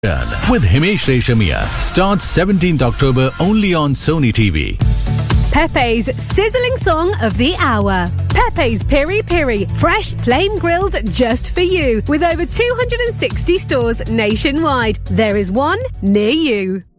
with Himesh Reshamia starts 17th October only on Sony TV. Pepe's sizzling song of the hour. Pepe's Piri Piri, fresh flame grilled just for you. With over 260 stores nationwide, there is one near you.